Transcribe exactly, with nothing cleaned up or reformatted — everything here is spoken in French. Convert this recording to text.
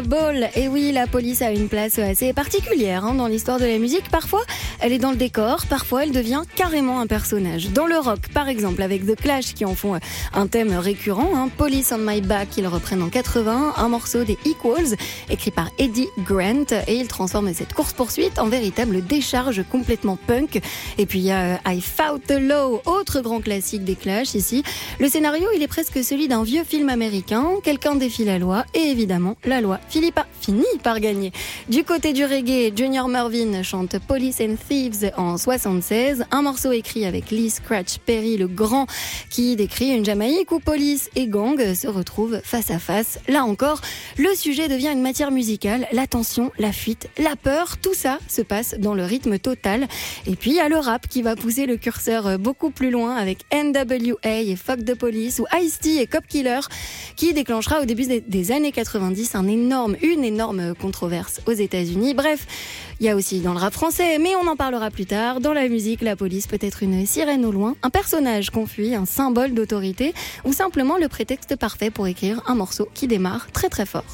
Super Bowl. Et oui, la police a une place assez particulière hein, dans l'histoire de la musique. Parfois, elle est dans le décor, parfois elle devient carrément un personnage. Dans le rock, par exemple, avec The Clash qui en font un thème récurrent, hein, Police on My Back, qu'ils reprennent en quatre-vingts, un morceau des Equals, écrit par Eddie Grant, et il transforme cette course-poursuite en véritable décharge complètement punk. Et puis il y a I Fought the Law, autre grand classique des Clash ici. Le scénario, il est presque celui d'un vieux film américain. Quelqu'un défie la loi et évidemment, la loi finit par, finit par gagner. Du côté du reggae, Junior Murvin chante Police and Thieves en soixante-seize, un morceau écrit avec Lee Scratch Perry le grand qui décrit une Jamaïque où police et gang se retrouvent face à face. Là encore, le sujet devient une matière musicale, la tension, la fuite, la peur, tout ça se passe dans le rythme total. Et puis il y a le rap qui va pousser le curseur beaucoup plus loin avec N W A et Fuck the Police ou Ice-T et Cop Killer qui déclenchera au début des années quatre-vingt-dix un énorme, une énorme controverse aux États-Unis. Bref, il y a aussi dans le rap français, mais on en parlera plus tard. Dans la musique, la police peut être une sirène au loin, un personnage qu'on fuit, un symbole d'autorité ou simplement le prétexte parfait pour écrire un morceau qui démarre très très fort.